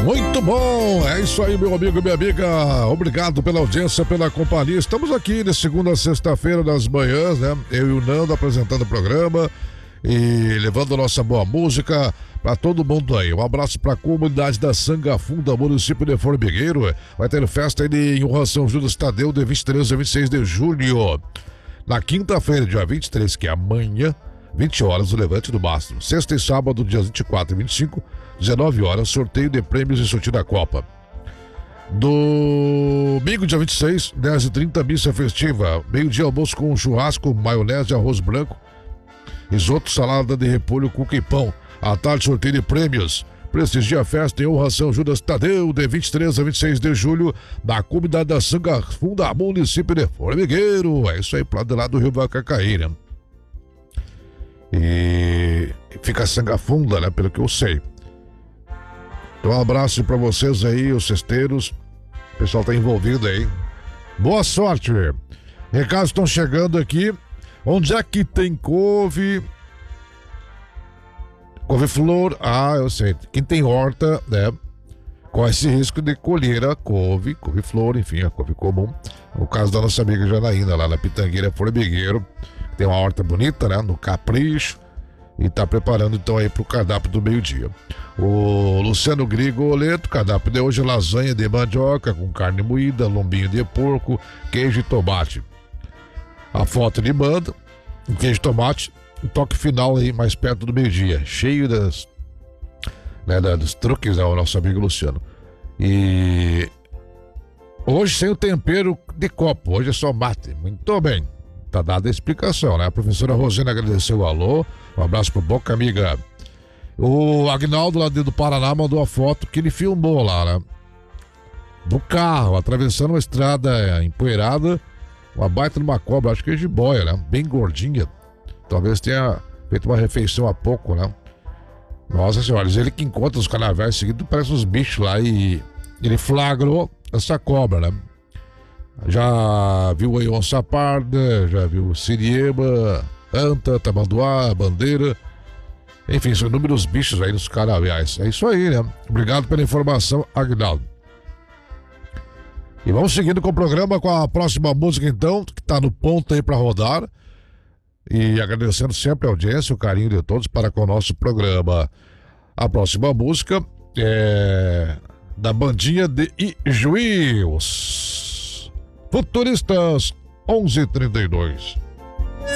Muito bom, é isso aí, meu amigo, minha amiga. Obrigado pela audiência, pela companhia. Estamos aqui de segunda a sexta-feira das manhãs, né? Eu e o Nando apresentando o programa e levando a nossa boa música para todo mundo aí. Um abraço para a comunidade da Sangafunda, município de Formigueiro. Vai ter festa aí em honra a São Judas Tadeu de 23 a 26 de julho. Na quinta-feira, dia 23, que é amanhã, 20 horas, o Levante do Mastro. Sexta e sábado, dias 24 e 25, 19 horas, sorteio de prêmios e sorteio da Copa. Domingo, dia 26, 10h30, missa festiva. Meio-dia, almoço com churrasco, maionese, arroz branco, risoto, salada de repolho, cuca e pão. À tarde, sorteio de prêmios. Prestigia a festa em honra a São Judas Tadeu, de 23 a 26 de julho, na comunidade da Sangafunda, município de Formigueiro. É isso aí, pro lado do Rio Vacacaí, né? E fica Sangafunda, né? Pelo que eu sei. Então, um abraço pra vocês aí, os cesteiros. O pessoal tá envolvido aí. Boa sorte. Recados estão chegando aqui. Onde é que tem couve? Couve-flor, eu sei. Quem tem horta, né? Corre esse risco de colher a couve-flor, enfim, a couve comum. No caso da nossa amiga Janaína, lá na Pitangueira Formigueiro. Tem uma horta bonita, né? No Capricho. E tá preparando então aí pro cardápio do meio-dia. O Luciano Grigoleto, cardápio de hoje, lasanha de mandioca com carne moída, lombinho de porco, queijo e tomate. A foto ele manda, um queijo e tomate, um toque final aí mais perto do meio-dia, cheio dos truques, né, o nosso amigo Luciano. E hoje sem o tempero de copo, hoje é só mate. Muito bem, tá dada a explicação, né? A professora Rosana agradeceu o alô, um abraço pro Boca Amiga. O Agnaldo lá do Paraná mandou a foto que ele filmou lá, né? Do carro, atravessando uma estrada empoeirada, uma baita de uma cobra, acho que é jiboia, né? Bem gordinha. Talvez tenha feito uma refeição há pouco, né? Nossa senhora, ele que encontra os canaviais seguidos, parece uns bichos lá e ele flagrou essa cobra, né? Já viu aí onça parda, já viu siriema, anta, tamanduá, bandeira. Enfim, são inúmeros bichos aí nos canaviais. É isso aí, né? Obrigado pela informação, Agnaldo. E vamos seguindo com o programa, com a próxima música então, que tá no ponto aí pra rodar. E agradecendo sempre a audiência, o carinho de todos para com o nosso programa. A próxima música é da bandinha de Ijuís. Futuristas 11:32.